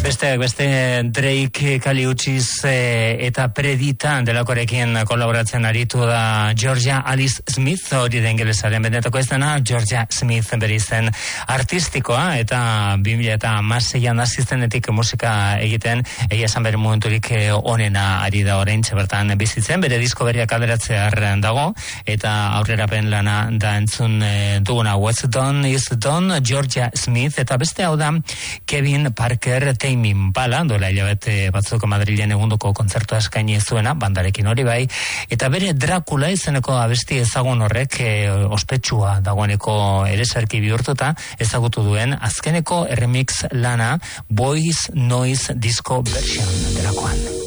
Beste Drake, Kali Uchis eta Predita delakorekin kolaboratzen aritu da Georgia Alice Smith, hori da ingelesaren benetako ez dena, Georgia Smith bere izen artistikoa, eta 2016an asistenetik musika egiten, egia esan bere momenturik onena ari da oraintxe bertan bizitzen, bere disko berriak alderatzear dago, eta aurrerapen lana da entzun duguna What's Done is Done, Georgia Smith, eta beste hau da Kevin Parker Tame Impala, dola hilabete batzuko Madrilen egundoko kontzertua eskaini zuena, bandarekin hori bai, eta bere Dracula izeneko abesti ezagun horrek ospetsua dagoeneko eresarki bihurtuta ezagutu duen azkeneko remix lana Boys Noise Disco Version delakoan.